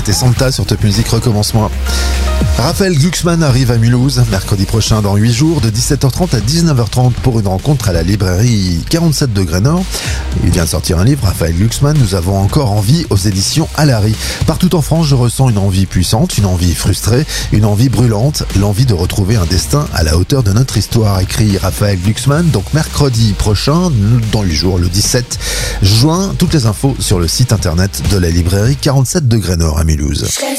c'était Santa sur Top Music, recommence-moi. Raphaël Glucksmann arrive à Mulhouse mercredi prochain dans 8 jours de 17h30 à 19h30 pour une rencontre à la librairie 47 degrés Nord. Il vient de sortir un livre, Raphaël Glucksmann, Nous avons encore envie, aux éditions Alary. Partout en France, je ressens une envie puissante, une envie frustrée, une envie brûlante, l'envie de retrouver un destin à la hauteur de notre histoire, écrit Raphaël Glucksmann. Donc mercredi prochain, dans 8 jours, le 17 juin, toutes les infos sur le site internet de la librairie 47 degrés Nord à Mulhouse.